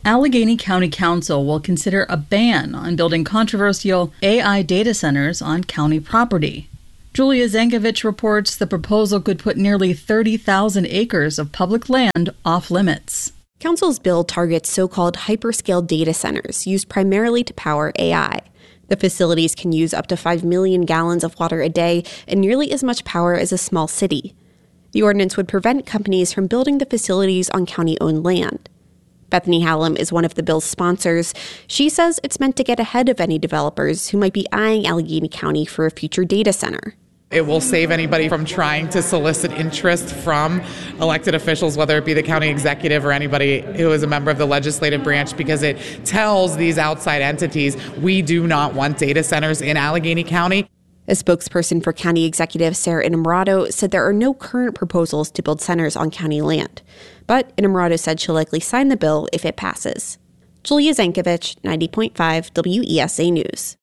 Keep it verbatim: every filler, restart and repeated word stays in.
Allegheny County Council will consider a ban on building controversial A I data centers on county property. Julia Zankovich reports the proposal could put nearly thirty thousand acres of public land off limits. Council's bill targets so-called hyperscale data centers used primarily to power A I. The facilities can use up to five million gallons of water a day and nearly as much power as a small city. The ordinance would prevent companies from building the facilities on county-owned land. Bethany Hallam is one of the bill's sponsors. She says it's meant to get ahead of any developers who might be eyeing Allegheny County for a future data center. It will save anybody from trying to solicit interest from elected officials, whether it be the county executive or anybody who is a member of the legislative branch, because it tells these outside entities, we do not want data centers in Allegheny County. A spokesperson for County Executive Sarah Inamorado said there are no current proposals to build centers on county land. But Inamorado said she'll likely sign the bill if it passes. Julia Zankovich, ninety point five W E S A News.